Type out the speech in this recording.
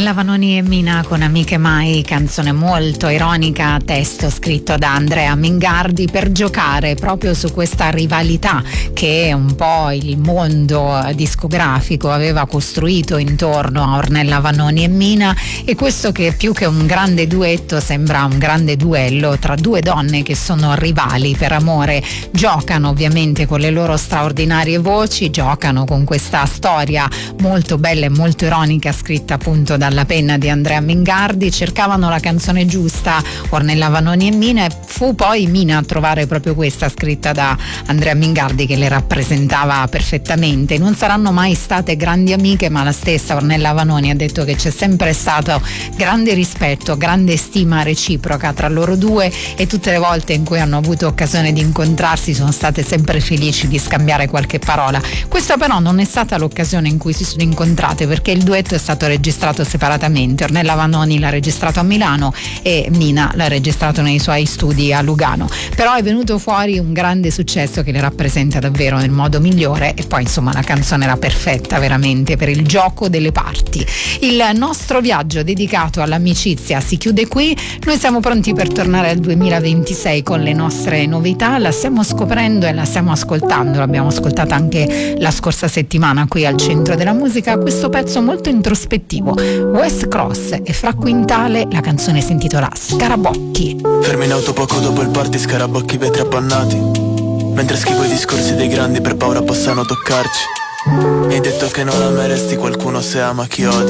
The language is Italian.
Ornella Vanoni e Mina con Amiche Mai, canzone molto ironica, testo scritto da Andrea Mingardi per giocare proprio su questa rivalità che un po' il mondo discografico aveva costruito intorno a Ornella Vanoni e Mina, e questo che più che un grande duetto sembra un grande duello tra due donne che sono rivali per amore. Giocano ovviamente con le loro straordinarie voci, giocano con questa storia molto bella e molto ironica scritta appunto dalla penna di Andrea Mingardi. Cercavano la canzone giusta Ornella Vanoni e Mina, e fu poi Mina a trovare proprio questa scritta da Andrea Mingardi che le rappresentava perfettamente. Non saranno mai state grandi amiche, ma la stessa Ornella Vanoni ha detto che c'è sempre stato grande rispetto, grande stima reciproca tra loro due, e tutte le volte in cui hanno avuto occasione di incontrarsi sono state sempre felici di scambiare qualche parola. Questa però non è stata l'occasione in cui si sono incontrate, perché il duetto è stato registrato separatamente. Ornella Vanoni l'ha registrato a Milano e Mina l'ha registrato nei suoi studi a Lugano, però è venuto fuori un grande successo che le rappresenta davvero nel modo migliore, e poi insomma la canzone era perfetta veramente per il gioco delle parti. Il nostro viaggio dedicato all'amicizia si chiude qui. Noi siamo pronti per tornare al 2026 con le nostre novità. La stiamo scoprendo e la stiamo ascoltando, l'abbiamo ascoltata anche la scorsa settimana qui al Centro della Musica, questo pezzo molto introspettivo, West Cross e Fra Quintale. La canzone si intitola Scarabocchi. Fermi in auto poco dopo il party, scarabocchi, vetri appannati, mentre scrivo i discorsi dei grandi per paura possano toccarci. Mi hai detto che non ameresti qualcuno se ama chi odia.